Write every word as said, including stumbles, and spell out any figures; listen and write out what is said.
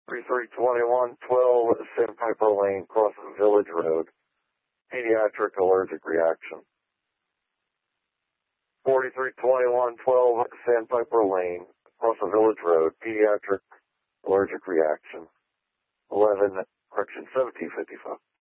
forty-three twenty-one twelve Sandpiper Lane, cross of Village Road, pediatric allergic reaction. forty-three twenty-one twelve Sandpiper Lane, across the Village Road, pediatric allergic reaction. eleven, correction, seventeen fifty-five.